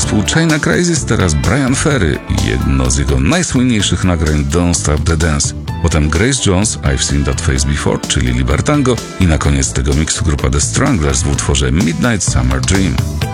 zespół China Crazies, teraz Bryan Ferry i jedno z jego najsłynniejszych nagrań Don't Stop the Dance. Potem Grace Jones, I've Seen That Face Before, czyli Libertango i na koniec tego miksu grupa The Stranglers w utworze Midnight Summer Dream.